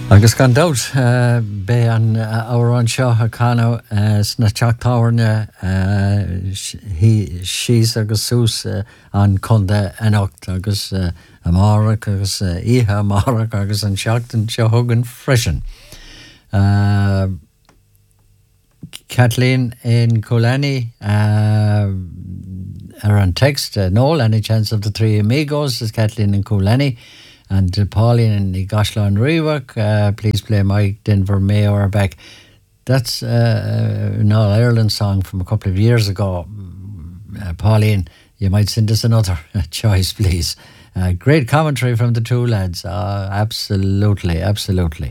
Agus gan doubt be an our an seo a cano sna teach táhairne she's agus sús an conda anocht agus amárach agus ihe amárach agus an seachtain seo thugann freisin. Kathleen in Kulani an text, no any chance of the three amigos is Kathleen in Kulani. And Pauline and Igashla and Rewak, please play Mike Denver Mayor back. That's an All-Ireland song from a couple of years ago. Pauline, you might send us another choice, please. Great commentary from the two lads. Absolutely, absolutely.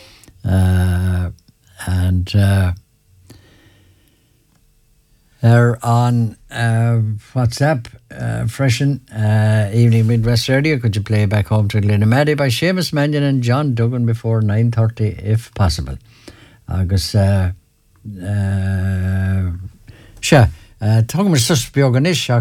They're on WhatsApp, freshen Evening Midwest Radio. Could you play Back Home to Glenamady by Seamus Mannion and John Duggan before 9:30 if possible? Agus There are special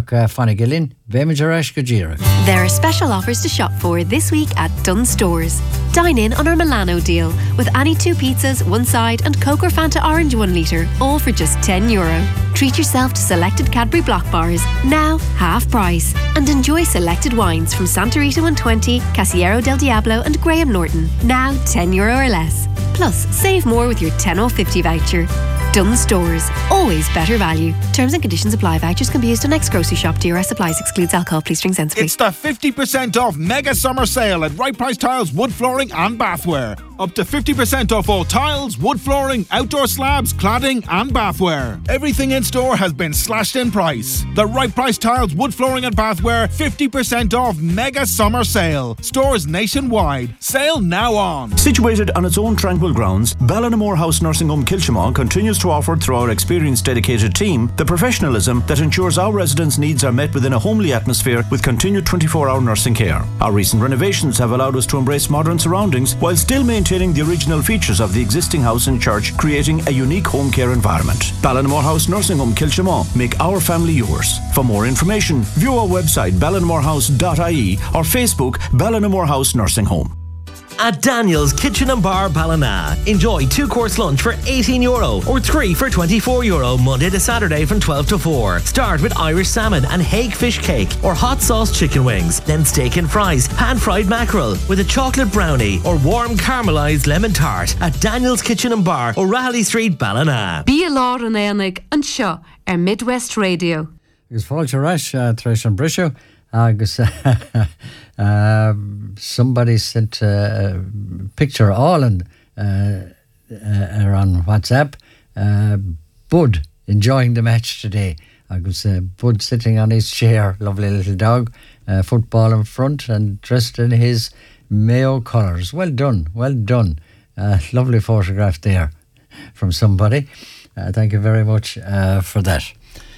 offers to shop for this week at Dunn Stores. Dine in on our Milano deal with any two pizzas, one side, and Coke or Fanta Orange 1 litre, all for just €10. Treat yourself to selected Cadbury Block bars, now half price, and enjoy selected wines from Santa Rita 120, Casiero del Diablo, and Graham Norton, now €10 or less. Plus, save more with your 10/50 voucher. Dunn Stores, always better value. Terms and conditions apply. Vouchers can be used on next grocery shop. DRS supplies, excludes alcohol. Please drink sensibly. It's the 50% off mega summer sale at Right Price Tiles, wood flooring and bathware. Up to 50% off all tiles, wood flooring, outdoor slabs, cladding and bathware. Everything in store has been slashed in price. The Right Price Tiles, wood flooring and bathware 50% off mega summer sale. Stores nationwide. Sale now on. Situated on its own tranquil grounds, Ballinamore House Nursing Home Kilchimon continues to offer, through our experienced dedicated team, the professionalism that ensures our residents' needs are met within a homely atmosphere with continued 24-hour nursing care. Our recent renovations have allowed us to embrace modern surroundings while still maintaining the original features of the existing house and church, creating a unique home care environment. Ballinamore House Nursing Home Kilchimon, make our family yours. For more information, view our website ballinamorehouse.ie or Facebook Ballinamore House Nursing Home. At Daniel's Kitchen and Bar Ballina, enjoy 2-course lunch for €18 or 3 for €24 Monday to Saturday from 12 to 4. Start with Irish salmon and hake fish cake or hot sauce chicken wings, then steak and fries, pan-fried mackerel with a chocolate brownie or warm caramelised lemon tart at Daniel's Kitchen and Bar, O'Reilly Street, Ballina. Be a Lord and Enig and Shaw at Midwest Radio. Agus fáilte rash treis an brisio agus somebody sent a picture all on WhatsApp. Bud enjoying the match today. Agus Bud sitting on his chair, lovely little dog, football in front and dressed in his Mayo colours. Well done, well done. Lovely photograph there from somebody. Thank you very much for that.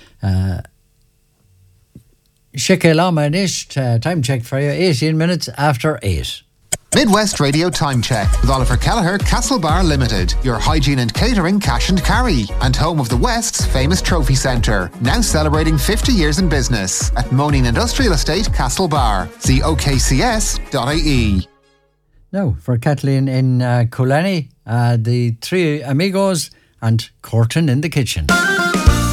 Time check for you, 18 minutes after 8. Midwest Radio Time Check with Oliver Kelleher, Castlebar Limited, your hygiene and catering cash and carry, and home of the West's famous trophy centre, now celebrating 50 years in business at Moaning Industrial Estate, Castlebar. See okcs.ie. Now, for Kathleen in Kulani, the three amigos and Corton in the kitchen.